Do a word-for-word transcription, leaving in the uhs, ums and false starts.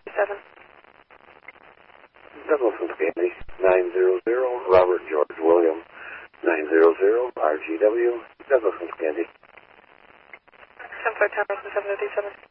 seven. Douglas and Scandy, nine zero zero, Robert George William, nine zero zero, R G W, Douglas and Scandy. Sunfire Tower, seven oh two seven.